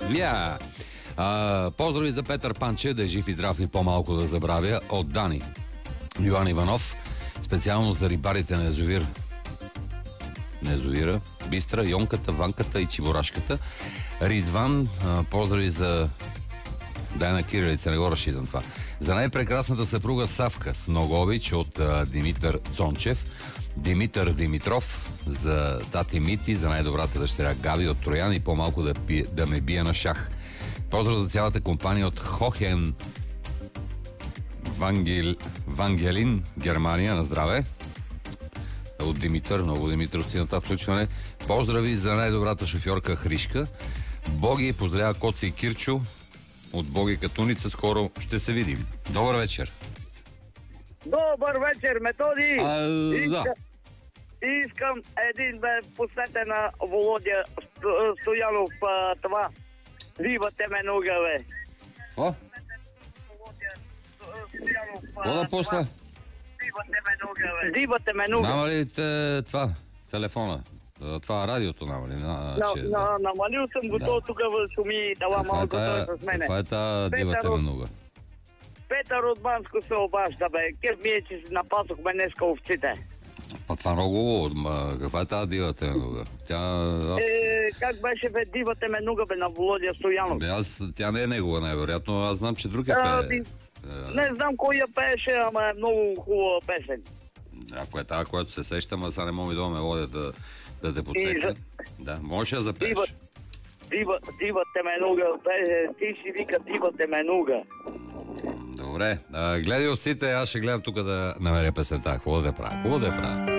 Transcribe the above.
Yeah. Поздрави за Петър Панче, да е жив и здрав и по-малко да забравя, от Дани. Йоан Иванов, специално за рибарите на язовира, Бистра, Йонката, Ванката и Чебурашката. Ридван, поздрави за Дайна Кирилица, не го разчитам това. За най-прекрасната съпруга Савка Сногович от Димитър Цончев. Димитър Димитров за тати Мити, за най-добрата дъщеря Габи от Троян и по-малко да ме бие на шах. Поздрав за цялата компания от Хохен Вангелин, Германия, на здраве. От Димитър, много Димитровци на това включване. Поздрави за най-добрата шофьорка Хришка. Боги, поздравя Коци и Кирчо. От Боги Катуница, скоро ще се видим. Добър вечер. Добър вечер, Методи. Да. Искам един пуснете на Володя Стоянов това. Дивате ме нога, бе. О? Какво да пусна? Дивате ме нога. Нама ли това? Телефона? Това радиото, нама ли? Намалил съм го, то тук шуми, дала малко той с мене. Каква е тази дивата ме нога? Петър от Банско се обажда, бе. Кеф ми е, че напасохме днеска овците. Това много, каква е тази дивата ме нога? Как беше, бе, дивата ме нога, бе, на Володя Стоянов? Тя не е негова, най-вероятно. Аз знам, че друг пее. Не знам кой я пееше, ама е много хубава песен. Ако е тази, която се сещам, а сега не мога и да ме водя да те подсека. Да, можеш да запееш. Дивате ме нога, ти си вика дивате ме нога. Добре, гледай отците, аз ще гледам тук да намеря песента. Какво да правя?